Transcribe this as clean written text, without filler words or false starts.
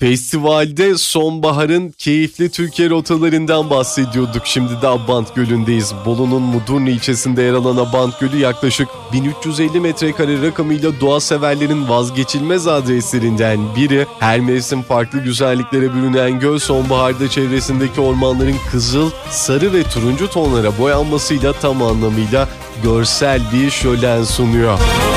Festivalde sonbaharın keyifli Türkiye rotalarından bahsediyorduk. Şimdi de Abant Gölü'ndeyiz. Bolu'nun Mudurnu ilçesinde yer alan Abant Gölü yaklaşık 1350 metrekare rakamıyla doğa severlerin vazgeçilmez adreslerinden biri. Her mevsim farklı güzelliklere bürünen göl sonbaharda çevresindeki ormanların kızıl, sarı ve turuncu tonlara boyanmasıyla tam anlamıyla görsel bir şölen sunuyor.